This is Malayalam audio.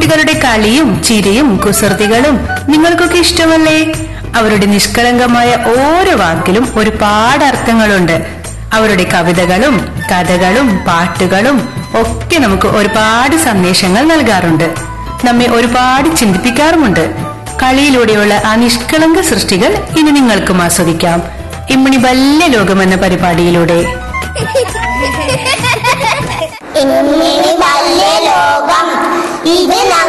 കുട്ടികളുടെ കളിയും ചിരിയും കുസൃതികളും നിങ്ങൾക്കൊക്കെ ഇഷ്ടമല്ലേ? അവരുടെ നിഷ്കളങ്കമായ ഓരോ വാക്കിലും ഒരുപാട് അർത്ഥങ്ങളുണ്ട്. അവരുടെ കവിതകളും കഥകളും പാട്ടുകളും ഒക്കെ നമുക്ക് ഒരുപാട് സന്ദേശങ്ങൾ നൽകാറുണ്ട്. നമ്മെ ഒരുപാട് ചിന്തിപ്പിക്കാറുമുണ്ട്. കളിയിലൂടെയുള്ള ആ നിഷ്കളങ്ക സൃഷ്ടികൾ ഇനി നിങ്ങൾക്കും ആസ്വദിക്കാം ഇമ്മണി വല്യ ലോകം എന്ന പരിപാടിയിലൂടെ. ഇമ്മണി വല്യ ലോകം ഇത്